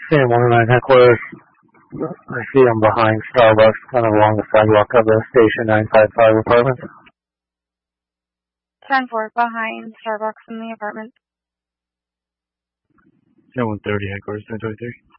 Same 109 headquarters. I see I'm behind Starbucks, kind of along the sidewalk of the Station 955 apartment. 10-4, behind Starbucks in the apartment. 130 headquarters, 1023.